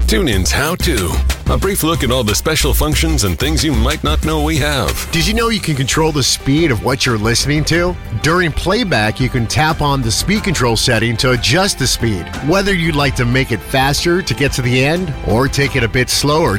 TuneIn's How To. A brief look at all the special functions and things you might not know we have. Did you know you can control the speed of what you're listening to? During playback, you can tap on the speed control setting to adjust the speed. Whether you'd like to make it faster to get to the end or take it a bit slower